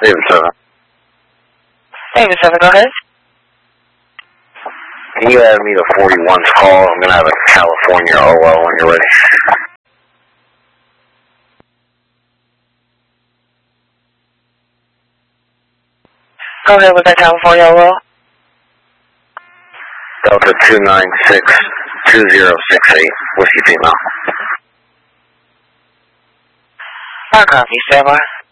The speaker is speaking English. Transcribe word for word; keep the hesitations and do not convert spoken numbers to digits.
David seven. David seven, go ahead. Can you add me to forty-one's call? I'm going to have a California O L when you're ready. Go ahead with that California O L. Delta two nine six two zero six eight, Whiskey Female. I copy, stand by.